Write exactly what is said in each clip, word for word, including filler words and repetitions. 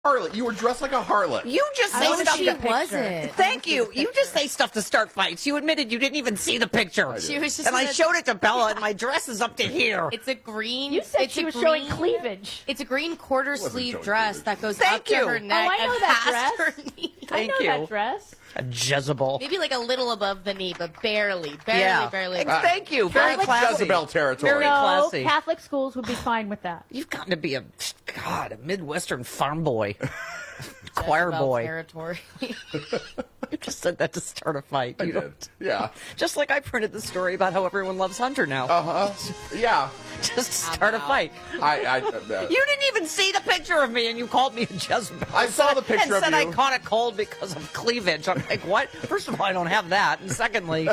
Harlot. You were dressed like a harlot. You just say I stuff. she to, wasn't. Thank you. You just say stuff to start fights. You admitted you didn't even see the picture. She was just and I gonna- showed it to Bella, and my dress is up to here. It's a green. You said it's she a was green, showing cleavage. It's a green quarter wasn't sleeve showing dress cleavage. that goes Thank up you. to her neck Oh, I know and that past dress. her knee. I Thank know you. that dress. A Jezebel. Maybe like a little above the knee, but barely, barely, yeah. barely. Uh, Thank you. Very Catholic classy. Jezebel territory. Very No, classy. Catholic schools would be fine with that. You've gotten to be a, God, a Midwestern farm boy. Choir Jezebel boy. territory. You just said that to start a fight. I You did. don't- Yeah. Just like I printed the story about how everyone loves Hunter now. Uh-huh. Yeah. Just start a out. fight. I, I, uh, You didn't even see the picture of me, and you called me a Jezebel. I saw the picture and of said you. I caught a cold because of cleavage. I'm like, what? First of all, I don't have that, and secondly,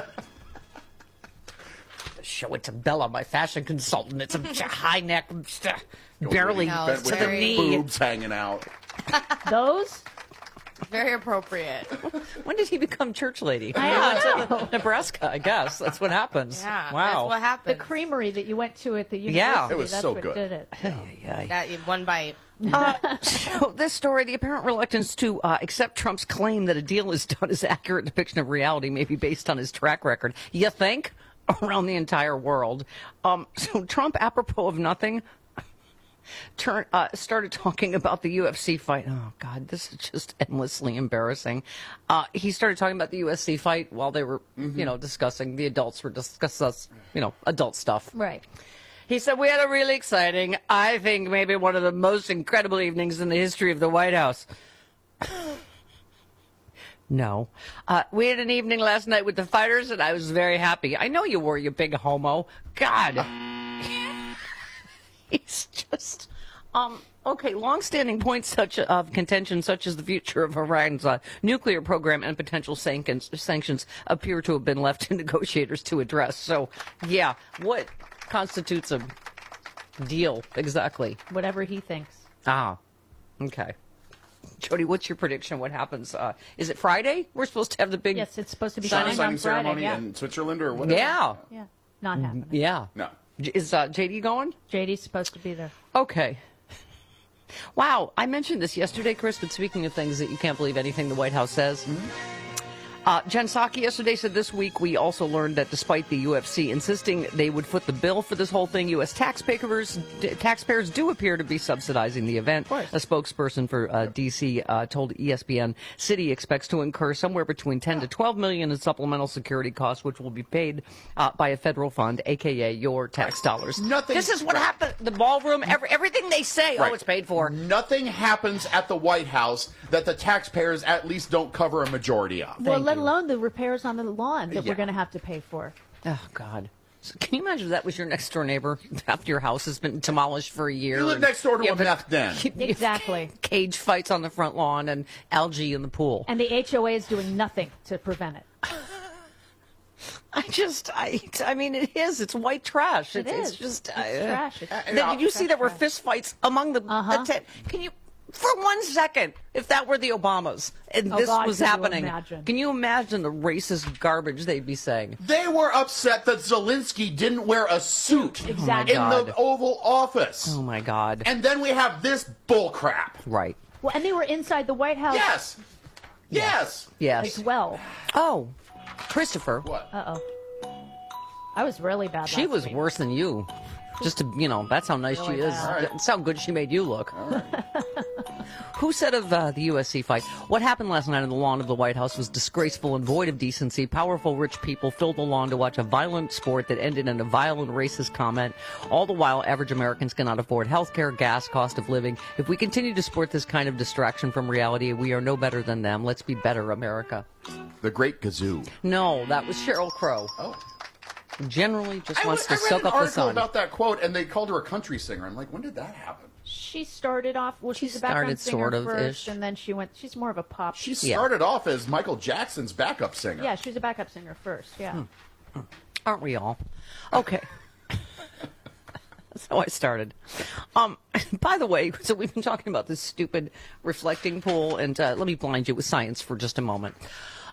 show it to Bella, my fashion consultant. It's a high neck, barely No, bent it's to with the very- knee. boobs hanging out. Those? Very appropriate. When did he become church lady? I don't He went to Nebraska, I guess. That's what happens. Yeah, Wow. that's what The happened. creamery that you went to at the university. Yeah. It was that's so what good. did it. Ay, ay, ay. That one bite. Uh, so this story, the apparent reluctance to uh, accept Trump's claim that a deal is done is accurate depiction of reality may be based on his track record. You think? Around the entire world. Um, so Trump, apropos of nothing, turn, uh, started talking about the U F C fight. Oh, God, this is just endlessly embarrassing. Uh, he started talking about the U F C fight while they were, you know, discussing, the adults were discussing, you know, adult stuff. Right. He said, we had a really exciting, I think maybe one of the most incredible evenings in the history of the White House. No. Uh, we had an evening last night with the fighters, and I was very happy. I know you were, you big homo. God. He's just... Um, okay, long-standing points such of contention, such as the future of Iran's uh, nuclear program and potential sanctions, sanctions, appear to have been left to negotiators to address. So, yeah, what constitutes a deal exactly? Whatever he thinks. Ah, okay. Jody, what's your prediction? What happens? Uh, is it Friday? We're supposed to have the big... Yes, it's supposed to be Signing, signed on signing Friday. ceremony Yeah. in Switzerland or whatever. Yeah. yeah. Not happening. Yeah. No. J- Is uh, J D going? J D's supposed to be there. Okay. Wow, I mentioned this yesterday, Chris, but speaking of things that you can't believe anything the White House says, uh, Jen Psaki yesterday said this week we also learned that despite the U F C insisting they would foot the bill for this whole thing, U S taxpayers d- taxpayers do appear to be subsidizing the event. A spokesperson for uh, D C uh, told E S P N City expects to incur somewhere between ten to twelve million in supplemental security costs, which will be paid uh, by a federal fund, aka your tax dollars. Nothing- This is what right. happened. The ballroom, every, everything they say, Right. oh, it's paid for. Nothing happens at the White House that the taxpayers at least don't cover a majority of. Well, let you. alone the repairs on the lawn that Yeah. we're going to have to pay for. Oh, God. So can you imagine if that was your next door neighbor after your house has been demolished for a year? You live and next door to you a have meth den. you have Exactly. Cage fights on the front lawn and algae in the pool. And the H O A is doing nothing to prevent it. I just, I, I mean, it is. It's white trash. It it's, is. it's just. It's uh, trash. It's uh, trash, did you see trash, there were trash. fist fights among the? Uh-huh. atten- Can you, for one second, if that were the Obamas and Oh, this God, was could you happening, imagine? can you imagine the racist garbage they'd be saying? They were upset that Zelensky didn't wear a suit Exactly. in Oh, my the God. Oval Office. Oh my God! And then we have this bullcrap. Right? Well, and they were inside the White House Yes. Yes. Yes. as well. Oh, Christopher. What? Uh-oh. I was really bad She last was week. worse than you. Just to, you know, that's how nice she Really is. bad. right. That's how good she made you look. Who said of uh, the U S C fight? What happened last night on the lawn of the White House was disgraceful and void of decency. Powerful, rich people filled the lawn to watch a violent sport that ended in a violent, racist comment. All the while, average Americans cannot afford health care, gas, cost of living. If we continue to sport this kind of distraction from reality, we are no better than them. Let's be better, America. The Great Gazoo. No, that was Sheryl Crow. Oh. Generally just I, wants I to read soak an up the article sun. about that quote, and they called her a country singer. I'm like, when did that happen? She started off, well, She she's a background started singer sort of first, ish. and then she went, she's more of a pop. She Yeah. started off as Michael Jackson's backup singer. Yeah, she was a backup singer first, yeah. Hmm. Aren't we all? Okay. That's how I started. Um, by the way, so we've been talking about this stupid reflecting pool, and uh, let me blind you with science for just a moment.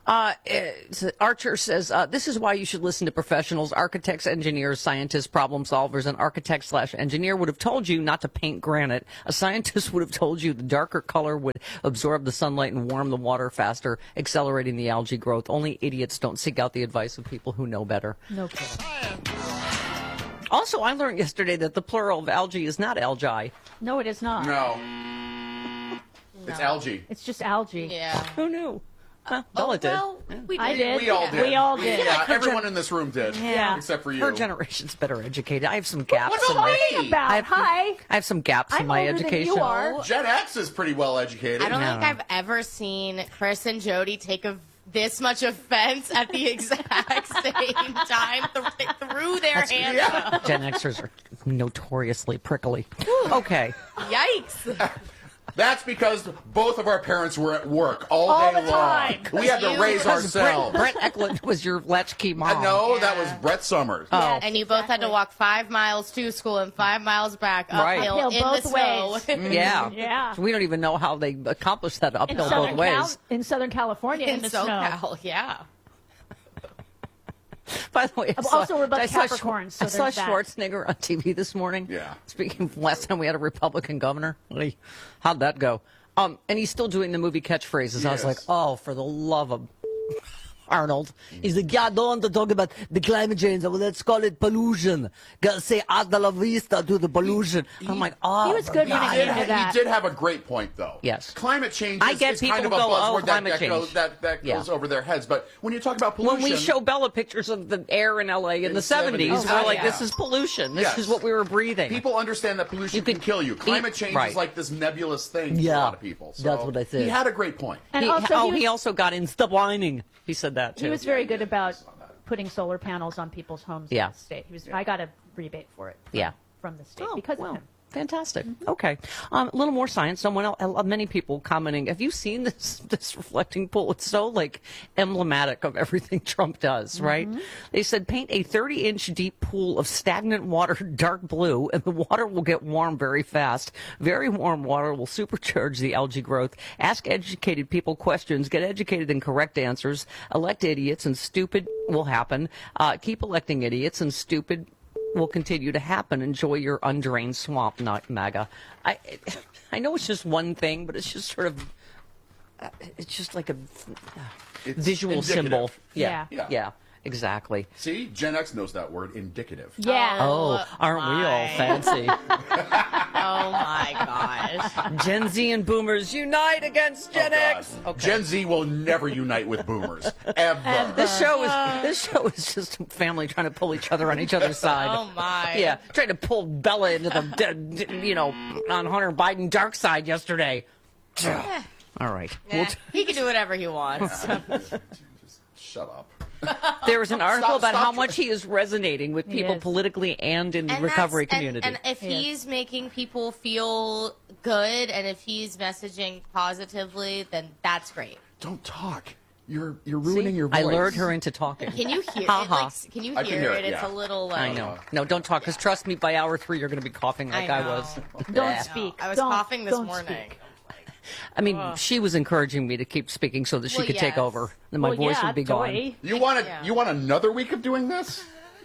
Uh, it's- Archer says, uh, this is why you should listen to professionals. Architects, engineers, scientists, problem solvers. An architect slash engineer would have told you not to paint granite. A scientist would have told you the darker color would absorb the sunlight and warm the water faster, accelerating the algae growth. Only idiots don't seek out the advice of people who know better. No kidding. Also, I learned yesterday that the plural of algae is not algae. No, it is not. No. It's algae. It's just algae. Yeah. Who knew? Huh, Bella did. Well, we I did. did. We all did. We all did. Yeah, everyone in this room did. Yeah. Except for you. Her generation's better educated. I have some gaps What's in my talking About I have- hi. I have some gaps in I'm my older than education. you are. Gen X is pretty well educated. I don't No. think I've ever seen Chris and Jody take a, this much offense at the exact same time th- through their hands. yeah. Gen Xers are notoriously prickly. Okay. Yikes. That's because both of our parents were at work all, All day the long. time. We had to You- raise Brett, ourselves. Brett Eklund was your latchkey mom. Uh, no, that Yeah. was Brett Summers. Oh. And you both had to walk five miles to school and five miles back Right. uphill Uphill in both the snow. ways. Yeah. Yeah. So we don't even know how they accomplished that In uphill both Southern, Cal- ways. in Southern California, in, In the snow. SoCal, yeah. By the way, I But saw, also we're both I saw, Capricorns, so I saw there's that. Schwarzenegger on T V this morning. Yeah. Speaking of last time we had a Republican governor, Lee, how'd that go? Um, and he's still doing the movie catchphrases. I was Yes. like, oh, for the love of Arnold. He's like, yeah, I don't want to talk about the climate change. Well, let's call it pollution. Gotta say hasta la vista to the pollution. I'm like, oh. He was good when He it did, came to that. he did have a great point, though. Yes. Climate change I is, get is kind people of a go, oh, buzzword that, climate that, change. goes, that, that Yeah. goes over their heads. But when you talk about pollution... When we show Bella pictures of the air in L A in, In the the seventies, seventies. we're Oh, like, yeah. this is pollution. This Yes. is what we were breathing. People understand that pollution You can could kill you. Climate eat- change right. is like this nebulous thing to Yeah. a lot of people. So That's what I said. He had a great point. And He, also, oh, he was, he also got in stop whining. He said that too. he was very good about putting solar panels on people's homes Yeah. in the state. He was. I got a rebate for it. Yeah. From the state Oh, because well, of him. fantastic. Okay, um, a little more science. Someone else, uh, many people commenting. Have you seen this this reflecting pool? It's so like emblematic of everything Trump does, right? They said paint a thirty inch deep pool of stagnant water dark blue, and the water will get warm very fast. Very warm water will supercharge the algae growth. Ask educated people questions. Get educated and correct answers. Elect idiots, and stupid will happen. Uh, keep electing idiots, and stupid will continue to happen. Enjoy your undrained swamp, not MAGA. I I know it's just one thing, but it's just sort of, uh, it's just like a uh, It's visual indicative. symbol. Yeah, Yeah. yeah, exactly. See, Gen X knows that word, indicative. Yeah. Oh, aren't we all my. fancy? Oh my gosh. Gen Z and Boomers unite against Gen Oh, God. X. Okay. Gen Z will never unite with boomers. Ever. This show is this show is just a family trying to pull each other on each other's side. Oh my. Yeah, trying to pull Bella into the, d- d- you know, on Hunter Biden dark side yesterday. All right. Nah, We'll t- he can do whatever he wants. Shut up. there was an article Stop- about stop how tr- much he is resonating with He people is. politically and in the And recovery that's- community. And, and if Yes. he's making people feel good and if he's messaging positively, then that's great. Don't talk. You're you're ruining your voice. I lured her into talking. Can you hear Ha it? ha. Like, can you I hear, can hear it? it, It's yeah. a little like I know. No, don't talk, because trust me, by hour three, you're going to be coughing like I I, know. was. Don't Yeah. speak. I was Don't- coughing this don't morning. speak. I mean, she was encouraging me to keep speaking so that she Well, could take yes. over, and my Well, voice yeah, would be toy. gone. You want to, Yeah. you want another week of doing this?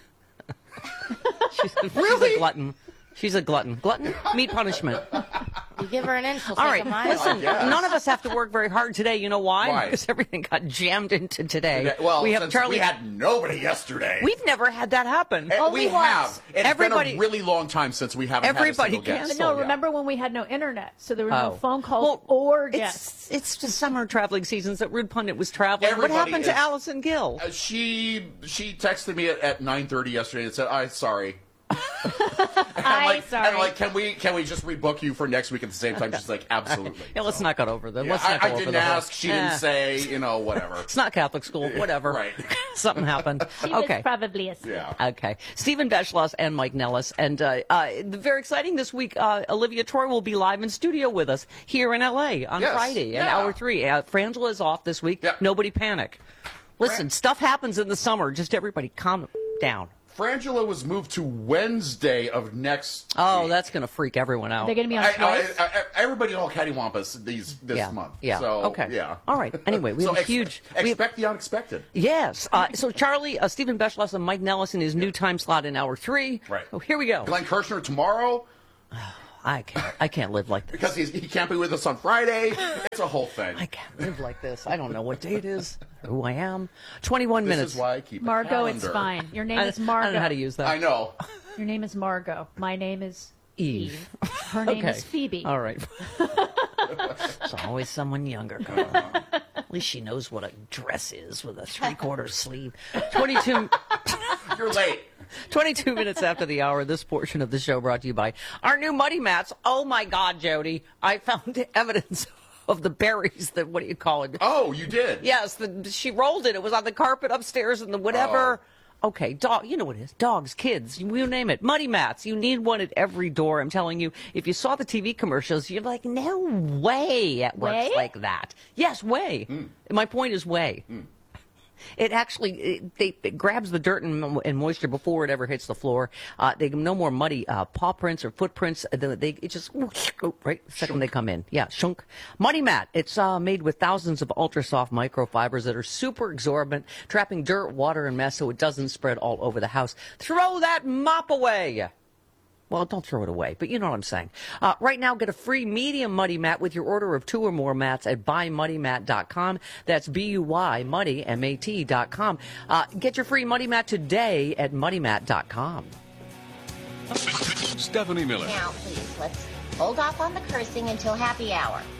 She's, she's a glutton. She's a glutton. Glutton? Meat punishment. You give her an inch, she'll All take right, a mile. listen, guess. none of us have to work very hard today. You know why? Why? Because everything got jammed into today. Well, we have since Charlie. we had nobody yesterday. We've never had that happen. Eh, Only we once. have. It's Everybody- been a really long time since we haven't Everybody had a single guest. But no, Yeah. remember when we had no internet, so there were no Oh. phone calls Well, or guests. It's it's the summer traveling seasons that Rude Pundit was traveling. Everybody what happened to is- Allison Gill? Uh, she she texted me at, at nine thirty yesterday and said, "I'm sorry." And I'm I'm like, sorry. And I'm like, can we can we just rebook you for next week at the same time? She's like, absolutely. Yeah, let's So, not go over them. yeah, Let's not go I, I over didn't the whole- ask. She Eh, didn't say. You know, whatever. It's not Catholic school. Whatever. Right. Something happened. She okay. was probably asleep. Yeah. Okay. Stephen Beschloss and Mike Nellis. And uh, uh, very exciting this week, uh, Olivia Troy will be live in studio with us here in L A on Yes. Friday at Yeah. hour three. Uh, Frangela is off this week. Yep. Nobody panic. Listen, Fran- stuff happens in the summer. Just everybody calm down. Frangela was moved to Wednesday of next Oh, week. that's going to freak everyone out. They're going to be on I, I, twice. I, I, everybody in all cattywampus these this yeah. month. Yeah. So, okay. Yeah. All right. Anyway, we so have a ex- huge. we have- Expect the unexpected. yes. Uh, so Charlie, uh, Stephen Beschloss, and Mike Nellis in his new time slot in hour three. Right. So here we go. Glenn Kirshner tomorrow I can't. I can't live like this. because he's, he can't be with us on Friday. It's a whole thing. I can't live like this. I don't know what day it is, who I am. Twenty-one This minutes. is why I keep a Margot, it's calendar. fine. Your name I, is I Margot. don't know how to use that. I know. Your name is Margot. My name is Eve. Her name Okay. is Phoebe. All right. It's always someone younger. Come on. At least she knows what a dress is with a three-quarter sleeve. Twenty-two. You're late. twenty-two minutes after the hour, this portion of the show brought to you by our new Muddy Mats. Oh, my God, Jody. I found evidence of the berries that, what do you call it? Oh, you did? Yes, the, she rolled it. It was on the carpet upstairs and the whatever. Okay, dog. You know what it is. Dogs, kids, you, you name it. Muddy Mats. You need one at every door. I'm telling you, if you saw the T V commercials, you're like, no way it works Way? like that. Yes, way. My point is way. It actually it, they, it grabs the dirt and, and moisture before it ever hits the floor. Uh, they no more muddy uh, paw prints or footprints. They, they it just oh, right the second they come in. Yeah, shunk. Muddy Mat. It's uh, made with thousands of ultra soft microfibers that are super absorbent, trapping dirt, water, and mess so it doesn't spread all over the house. Throw that mop away. Well, don't throw it away, but you know what I'm saying. Uh, right now, get a free medium Muddy Mat with your order of two or more mats at buy muddy mat dot com. That's B U Y, muddy, M A T dot com. Uh, get your free Muddy Mat today at muddy mat dot com. Stephanie Miller. Now, please, let's hold off on the cursing until happy hour.